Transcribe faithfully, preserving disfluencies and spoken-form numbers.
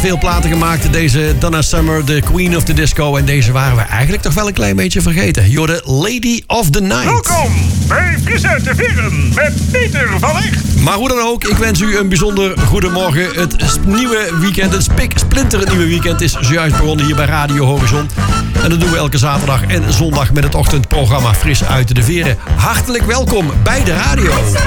veel platen gemaakt. Deze Donna Summer, de Queen of the Disco. En deze waren we eigenlijk toch wel een klein beetje vergeten. You're the Lady of the Night. Welkom bij Fris uit de Veren met Peter van Echt. Maar hoe dan ook, ik wens u een bijzonder goedemorgen. Het nieuwe weekend, het spik splinterend nieuwe weekend is zojuist begonnen hier bij Radio Horizon. En dat doen we elke zaterdag en zondag met het ochtendprogramma Fris uit de Veren. Hartelijk welkom bij de radio.